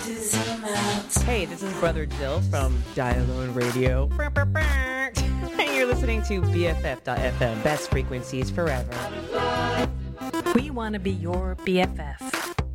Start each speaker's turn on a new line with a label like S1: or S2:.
S1: Hey, this is Brother Jill from Die Alone Radio. And you're listening to BFF.FM, best frequencies forever.
S2: We want to be your BFF.